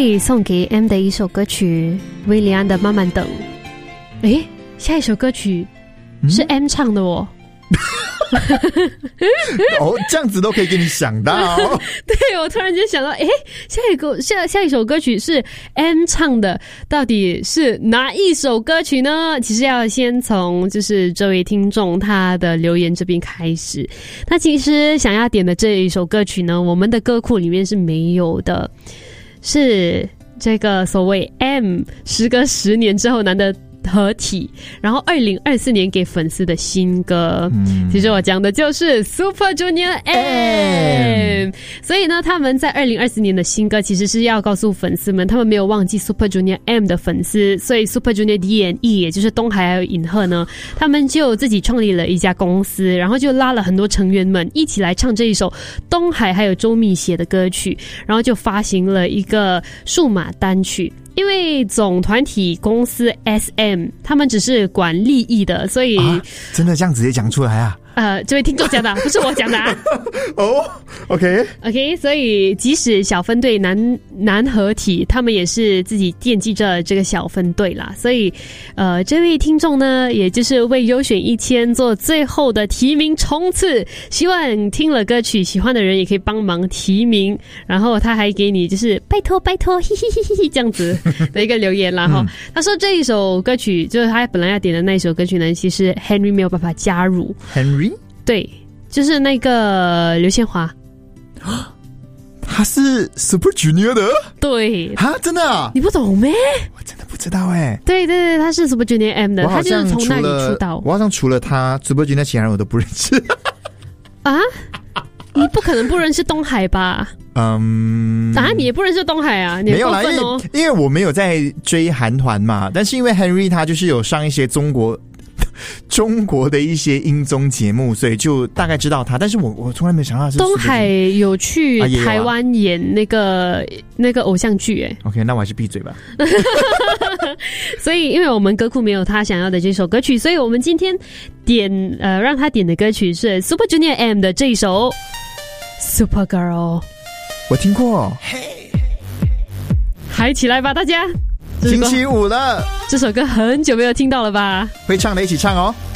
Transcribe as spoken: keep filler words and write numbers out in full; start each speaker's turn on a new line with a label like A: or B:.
A: 以送给 M 的一首歌曲，威廉安的《慢慢等》。诶，下一首歌曲是 M 唱的哦。
B: 哦，这样子都可以给你想到。
A: 对，我突然间想到，诶，下一个下下一首歌曲是 M 唱的，到底是哪一首歌曲呢？其实要先从就是这位听众他的留言这边开始。他其实想要点的这一首歌曲呢，我们的歌库里面是没有的，是这个所谓 M 时隔十年之后难得合体，然后二零二四年给粉丝的新歌、嗯、其实我讲的就是 Super Junior M、欸、所以呢他们在二零二四年的新歌其实是要告诉粉丝们他们没有忘记 Super Junior M 的粉丝，所以 Super Junior D and E 也就是东海还有尹赫呢，他们就自己创立了一家公司，然后就拉了很多成员们一起来唱这一首东海还有周密写的歌曲，然后就发行了一个数码单曲。因为总团体公司 S M 他们只是管利益的，所以、啊、
B: 真的这样直接讲出来啊？
A: 呃，这位听众讲的，不是我讲的啊。
B: 哦 ，OK
A: OK， 所以即使小分队难难合体，他们也是自己惦记着这个小分队啦。所以，呃，这位听众呢，也就是为优选一千做最后的提名冲刺，希望听了歌曲喜欢的人也可以帮忙提名。然后他还给你就是拜托拜托，嘿嘿嘿嘿这样子的一个留言啦哈、嗯。他说这一首歌曲就是他本来要点的那一首歌曲呢，其实 Henry 没有办法加入。
B: Henry。
A: 对，就是那个刘宪华，
B: 他是 Super Junior 的。
A: 对
B: 啊，真的啊？
A: 你不懂咩？
B: 我真的不知道哎。
A: 对对对，他是 Super Junior M 的，他就是从那里出道。
B: 我好像除了他 Super Junior 其他人我都不认识。
A: 啊？你不可能不认识东海吧？嗯，啊，你也不认识东海啊？你过分哦，
B: 没有啦，因为因为我没有在追韩团嘛，但是因为 Henry 他就是有上一些中国。中国的一些音综节目，所以就大概知道他，但是我我从来没想到是
A: 东海有去台湾演那个、啊啊、那个偶像剧哎。
B: OK， 那我还是闭嘴吧。
A: 所以因为我们歌库没有他想要的这首歌曲，所以我们今天点呃让他点的歌曲是 Super Junior M 的这一首 Super Girl。
B: 我听过，
A: 嗨起来吧大家！
B: 星期五了，
A: 这首歌很久没有听到了吧？
B: 会唱的一起唱哦。